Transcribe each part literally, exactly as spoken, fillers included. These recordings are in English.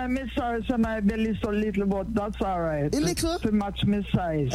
my miss size and my belly so little, but that's all right. A little? To match my size.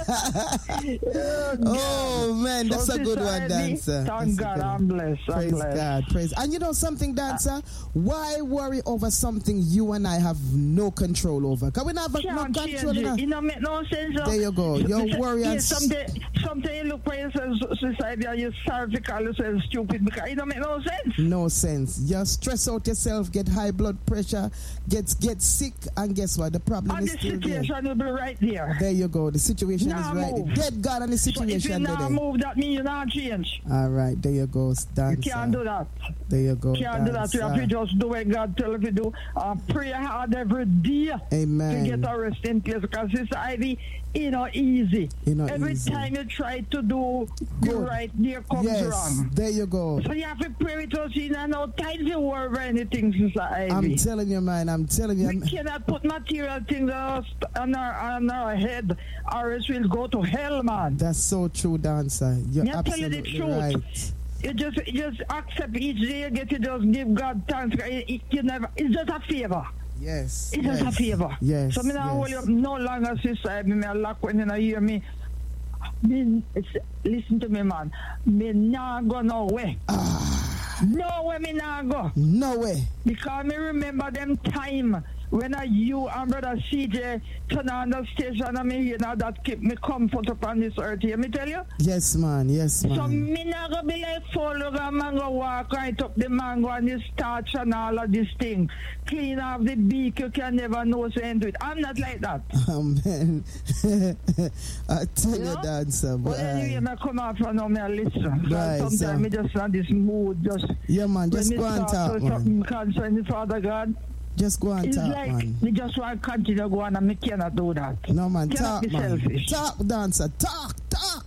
Oh, man, that's so a good one, Dancer. Thank God, I'm blessed. I'm Praise blessed. God, praise. And you know something, Dancer? Why worry over something you and I have no control over? Because we not have no control over. It don't make no sense. There you go. Your worry and... Something, something you look for yourself, society, and you're sorry to call yourself stupid because it don't make no sense. No sense. You stress out yourself, get high blood pressure, get get sick, and guess what? The problem and is the still there. situation will be right there. There you go. The situation now is right move. there. Dead God and the situation so if you there. now move, that means you not change. All right, there you go, Dancer. You can't do that. There you go, You can't do that. You have to just do what God tell you to do. Uh, pray hard every day. Amen. To get a rest in place because this Ivy, you know, easy. You know, every easy. time you try to do the right, there comes yes, wrong. There you go. So you have to pray with us in and no time to worry about anything, Sister Ivy. I'm telling you, man. I'm telling you. We I'm... cannot put material things on our, on our head or else we'll go to hell, man. That's so true, Dancer. You're Me absolutely tell you the truth. right. You just, you just accept each day you get to just give God thanks. It, it, you never, it's just a favor. Yes. It's yes, just a favor. Yes. So me now yes. hold you up no longer, sister. I mean, I lock when you hear me. me listen to me, man. Me not go nowhere. Ah. No way me not go. No way. Because me remember them time when I, you and brother C J turn on the station and me, you know, that keep me comfort upon this earth here, me tell you? Yes, man, yes, man. So me not gonna be like follow the mango, walk right up the mango and the starch and all of this thing. Clean off the beak, you can never know so into it. I'm not like that. Oh, man. I tell you, you know? Dancer, but... Well, anyway, I come out from now, me listen. Right, sometimes so. me just on this mood, just... Yeah, man, just go and talk, man. Concerning Father God. Just go and it's talk, like man. We just want to continue to go on and we cannot do that. No, man, cannot talk, be man. Selfish. Talk, Dancer, talk, talk.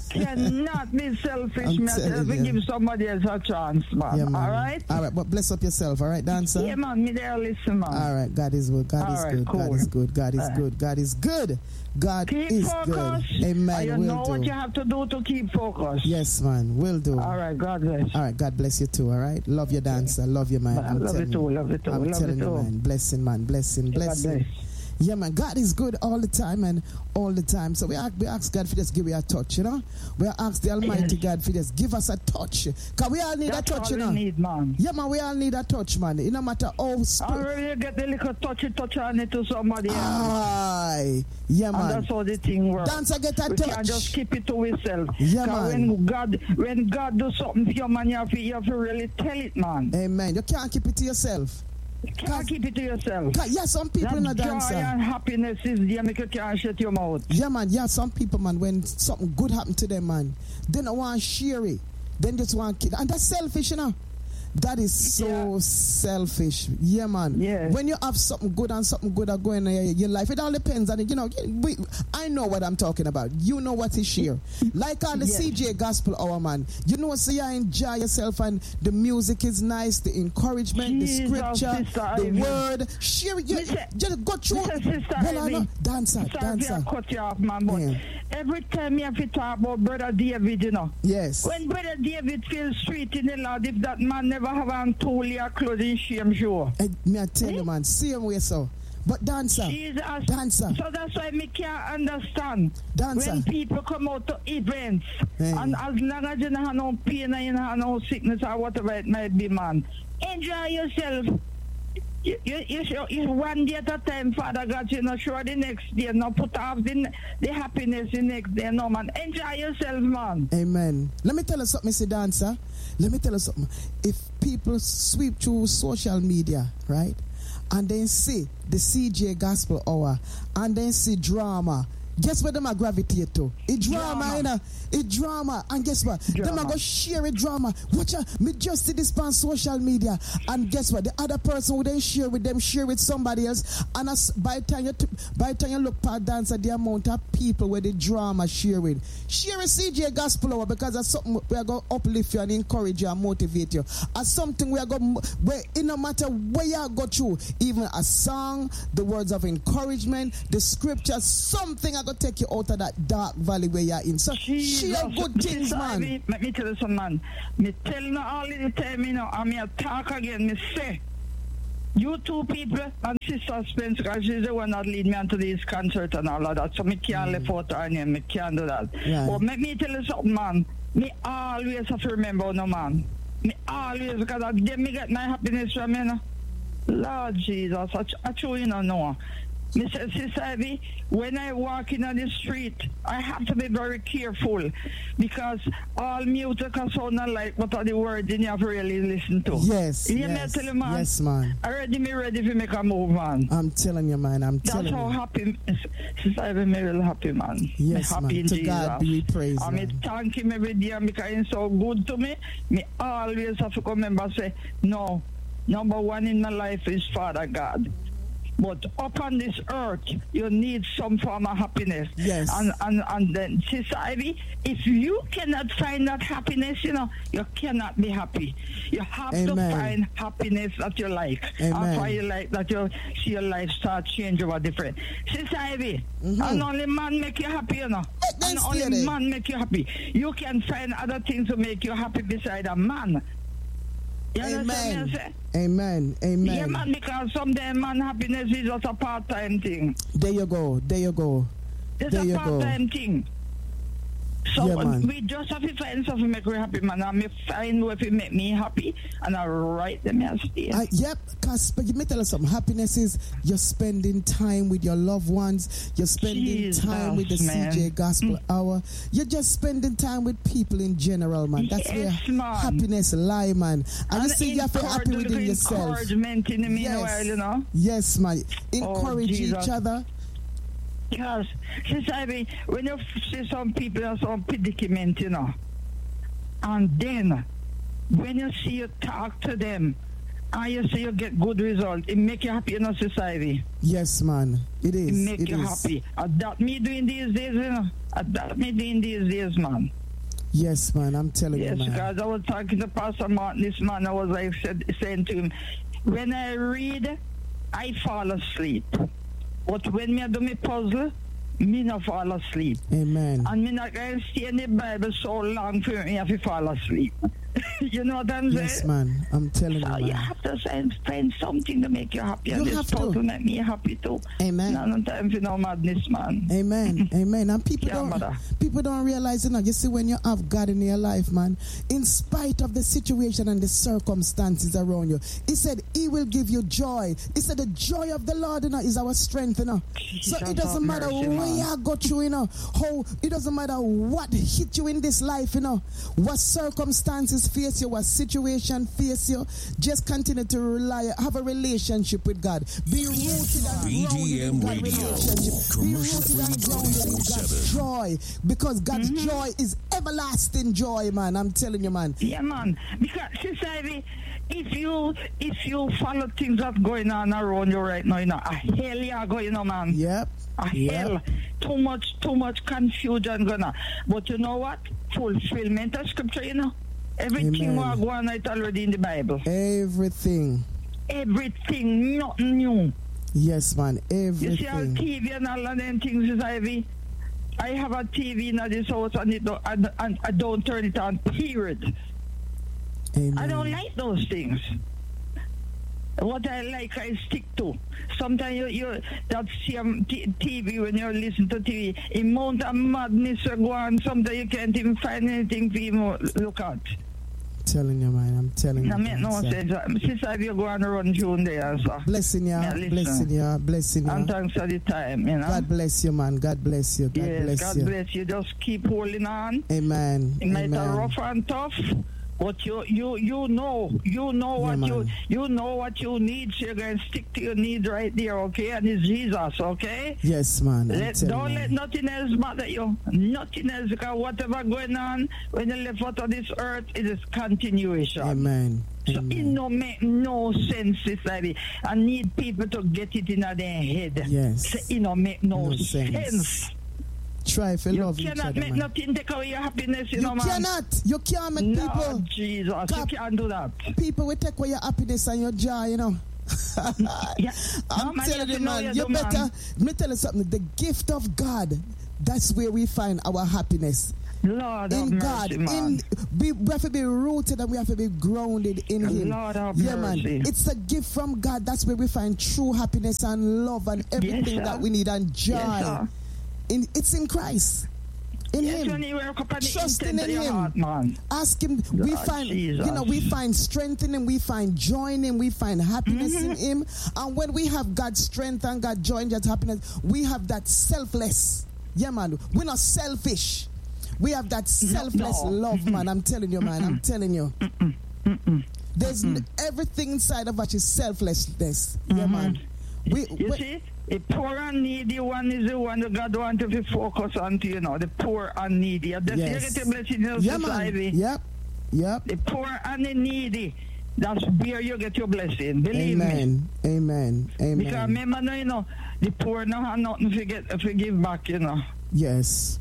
Cannot be selfish, I'm man. We give somebody else a chance, man. Yeah, man. All right? All right, but bless up yourself, all right, Dancer? Yeah, man, me there listen, man. All right, God is good, God all is right, good, cool. God is good, God is all good, right. God is good. God keep is focus. good. Amen. You will know do. what you have to do to keep focus. Yes, man, will do. All right, God bless. All right, God bless you too, all right? Love you, Dancer. Love you, man. I'm love you too, love you too. I'm love telling you, you, too. man. Blessing, man. Blessing, blessing. Yeah, man. God is good all the time and all the time. So we ask, we ask God for just give you a touch, you know? We ask the Almighty yes. God for just give us a touch. Because we all need That's a touch, all you know? we need, man. Yeah, man. We all need a touch, man. It no matter how... Sp- Already get the little touchy touch on it to somebody else. Aye. Yeah, man. And that's how the thing works. Dancer get a we touch. Can't just keep it to yourself. Yeah, man. When God, when God do something for you, man, you have, to, you have to really tell it, man. Amen. You can't keep it to yourself. You can't keep it to yourself. Yeah, some people that in a dancer. Joy and happiness is there, make you can't shut your mouth. Yeah, man. Yeah, some people, man, when something good happen to them, man, they don't want to share it. They just want to keep. And that's selfish, you know. That is so yeah. selfish. Yeah, man. Yeah. When you have something good and something good are going in your life, it all depends on it. You know, we, I know what I'm talking about. You know what is share. Like on the yes. C J Gospel Hour, man. You know, so you enjoy yourself and the music is nice, the encouragement, Jesus, the scripture, Sister the Ivy. word. Share it. You, Listen, just go through. Listen, well, I know. Dancer, Sorry dancer. I cut you off, man, but yeah. every time you have to talk about Brother David, you know. Yes. When Brother David feels sweet in the Lord, if that man never have on tool your clothing, shame sure. Hey, me I tell eh? you, man, same way so. But dancer, Jesus. dancer. So that's why me can't understand dancer. When people come out to events, hey. and as long as you don't have no pain and you don't have no sickness or whatever it might be, man, enjoy yourself. You, you, you, show, you one day at a time, Father God, you know, sure the next day, no put off the, the happiness the next day, no, man. Enjoy yourself, man. Amen. Let me tell you something, Mister Dancer. Let me tell you something. If people sweep through social media, right, and then see the C J Gospel Hour, and then see drama, guess where them are gravitate to? It drama, drama. You know? It drama. And guess what? Drama. Them are going to share it drama. Watch out. Me just see this on social media. And guess what? The other person who then share with them, share with somebody else. And as, by the time you t- by the time you look per dance at the amount of people where the drama share with. Share a C J Gospel Hour because that's something we are going to uplift you and encourage you and motivate you. As something we are going to, where it no matter where you go through, even a song, the words of encouragement, the scriptures, something are going to take you out of that dark valley where you're in. So Jesus. Share good things, man. Ivy, let me tell you something, man. Me tell you all the time, you know, and me talk again, me say, You two people and Sister Spence, because she's the one that lead me onto these concerts and all of that. So me can't mm. live out her name, me can't do that. Right. But make me tell you something, man. Me always have to remember, no man. Me always, because I get me get my happiness from you, know. Lord Jesus, I, I truly don't know. Mister Sister Ivy, when I walk in on the street, I have to be very careful because all music are sounding like what are the words you have to really listen to. Yes, you yes, tell you, man, yes, man. Already me ready to make a move, man. I'm telling you, man. I'm That's telling you. That's how happy, Sister Ivy, me real happy, man. Yes, me happy man. in To Jesus. God be praised, I man. me thank Him every day because He's so good to me. Me always have to come and say, no, number one in my life is Father God. But upon this earth, you need some form of happiness. Yes. And and, and then, Sister Ivy, if you cannot find that happiness, you know, you cannot be happy. You have Amen. to find happiness that you like. Amen. After you like that, you see your life start change over different. Sister Ivy, mm-hmm. and only man make you happy, you know. And only man make you happy. You can find other things to make you happy beside a man. You Amen. Amen. Amen. Yeah, man, because someday man happiness is just a part-time thing. There you go. There you go. It's there a you part-time go. thing. So yeah, man. we just have to find something to make me happy, man. And me find what will make me happy, and I write them as stay. Uh, yep, because let me tell you something. Happiness is you're spending time with your loved ones. You're spending Jesus, time with the man. C J Gospel mm. Hour. You're just spending time with people in general, man. That's yes, where man. happiness lie, man. And, and you see, you have to be happy within yourself. Encouragement in the yes. meanwhile, you know. Yes, man. Encourage oh, each other. Because, Sister Ivy, when you see some people in some predicament, you know, and then when you see you talk to them and you see you get good result, it make you happy, you know, Sister Ivy. Yes, man. It is. It make it you is. happy. And that me doing these days, you know. And that me doing these days, man. Yes, man. I'm telling yes, you, man. Yes, because I was talking to Pastor Martin this man. I was like said, saying to him, when I read, I fall asleep. But when me do me puzzle, me not fall asleep. Amen. And me not going to stay in the Bible so long for me have to fall asleep. You know what I'm saying? Yes, man. I'm telling so you, man. You have to find, find something to make you happy. You and have this to. puzzle make me happy too. Amen. No time for no madness, man. Amen. Amen. And people yeah, don't mother. people don't realize, you know, you see, when you have God in your life, man, in spite of the situation and the circumstances around you, He said He will give you joy. He said the joy of the Lord, you know, is our strength, you know. So it doesn't matter mercy, where you go through, you know, how it doesn't matter what hit you in this life, you know, what circumstances face you, what situation face you, just continue to rely, have a relationship with God. Be rooted and grounded in God relationship. Be rooted and grounded in God's joy, because God's mm-hmm. joy is everlasting joy, man. I'm telling you, man. Yeah, man. Because society, if you if you follow things that's going on around you right now, you know, a hell you are going on, man. Yep. A yep. hell. Too much, too much confusion going on. But you know what? Fulfillment of scripture, you know. Everything we are going on already in the Bible. Everything. Everything, nothing new. Yes, man. Everything. You see our T V and all of them things, is Ivy. I have a T V in this house and, it don't, and, and I don't turn it on, period. Amen. I don't like those things. What I like, I stick to. Sometimes you, you that same t- TV, when you listen to T V, amount of madness go on. Sometimes you can't even find anything for you look at. Telling you, man. I'm telling you. I mean, no sense. Sister, if you go on around June there, so. Blessing you, yeah, blessing you, blessing you. And thanks for the time, you know. God bless you, man. God bless you. God yes, bless God you. God bless you. Just keep holding on. Amen. It might be Amen. rough and tough, but you you you know you know yeah, what man. you you know what you need. So you're gonna stick to your needs right there, okay? And it's Jesus, okay? Yes, man. Let, don't you, let man. nothing else bother you. Nothing else, because whatever going on when you left out of this earth, it is continuation. Amen. So Amen. it no make no sense, society. I need people to get it in their head. Yes. So it no make no, no sense. sense. Try for you love each other, cannot make man. nothing take away your happiness, you, you know, man. cannot. You can't make no, people. Jesus, you can't do that. People will take away your happiness and your joy, you know. yeah. I'm no, telling you, man. You, you better. Man. Let me tell you something. The gift of God. That's where we find our happiness. Lord in have God. mercy, man. In we, we have to be rooted and we have to be grounded in Him. Lord have yeah, mercy. man. It's a gift from God. That's where we find true happiness and love and everything yes, that we need and joy. Yes, in it's in Christ. In yes, Him. When you work up Trusting in Him. Heart, man. Ask Him. We Lord find Jesus. you know, we find strength in Him, we find joy in Him, we find happiness mm-hmm. in Him. And when we have God's strength and God's joy and God's happiness, we have that selfless. Yeah, man. We're not selfish. We have that selfless no. love, Mm-mm. man. I'm telling you, man. I'm telling you. Mm-mm. Mm-mm. There's Mm-mm. n- everything inside of us is selflessness. Mm-hmm. Yeah, man. We, you we, see, the poor and needy one is the one that God wants to focus on, to, you know, the poor and needy. That's yes. the blessing in yeah, society. man. Yep. Yep. The poor and the needy. That's where you get your blessing. Believe Amen. me. Amen. Amen. Because remember, now, you know, the poor don't have nothing to get to give back, you know. Yes.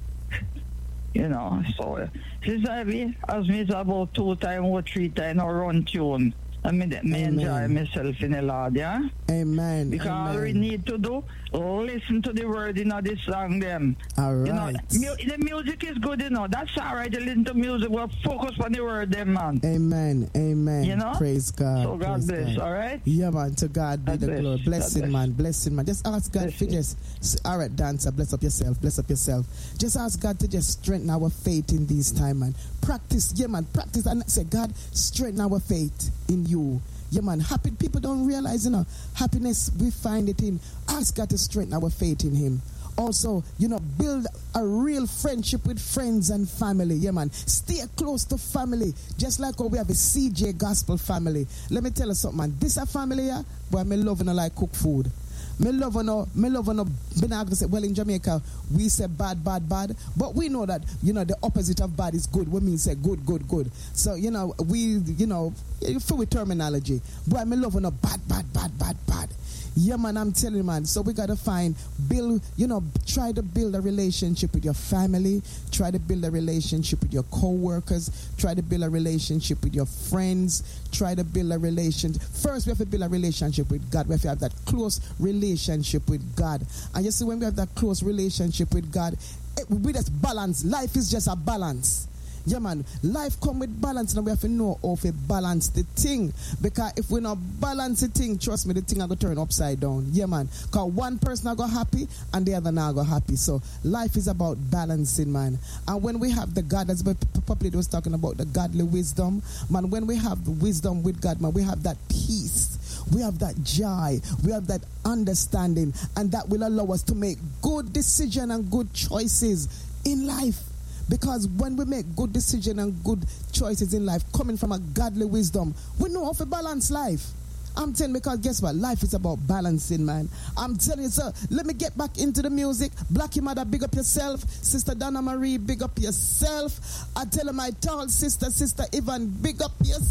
You know, so Sister Ivy, as me about two times or three times or run tune. I mean, me enjoy myself in the Lord, yeah? Amen. Because Amen. all we need to do, listen to the word in this song, them. All right. You know, mu- the music is good, you know. That's all right to listen to music, but focus on the word, them, man. Amen. Amen. You know? Praise God. So God Praise bless, God. all right? Yeah, man. To God be God the bless. glory. Blessing, God bless. man. Blessing, man. Just ask God Bless to you. just, all right, dancer, bless up yourself. Bless up yourself. Just ask God to just strengthen our faith in this time, man. Practice, yeah, man. Practice and say, God, strengthen our faith in you. Yeah, man. Happy people don't realize, you know, happiness, we find it in. Ask God to strengthen our faith in Him. Also, you know, build a real friendship with friends and family. Yeah, man. Stay close to family. Just like how we have a C J Gospel family. Let me tell you something, man. This a family, yeah, but me love and I like cook food. Me love no, me love no. Me not gonna say, well, in Jamaica we say bad, bad, bad, but we know that, you know, the opposite of bad is good. We mean say good, good, good. So, you know, we, you know, full with terminology. But me love no bad, bad, bad, bad, bad. Yeah, man, I'm telling you, man. So we got to find, build, you know, try to build a relationship with your family. Try to build a relationship with your co-workers. Try to build a relationship with your friends. Try to build a relationship. First, we have to build a relationship with God. We have to have that close relationship with God. And you see, when we have that close relationship with God, it, we just balance. Life is just a balance. Yeah, man, life come with balance, and we have to know how to balance the thing. Because if we not balance the thing, trust me, the thing are going to turn upside down. Yeah, man, because one person are going happy and the other not going happy. So life is about balancing, man. And when we have the God, as Papa was talking about, the godly wisdom, man, when we have the wisdom with God, man, we have that peace. We have that joy. We have that understanding. And that will allow us to make good decisions and good choices in life. Because when we make good decisions and good choices in life, coming from a godly wisdom, we know how to balance life. I'm telling you, because guess what? Life is about balancing, man. I'm telling you, sir, let me get back into the music. Blackie Mother, big up yourself. Sister Donna Marie, big up yourself. I tell her my tall sister, Sister Yvonne, big up yourself.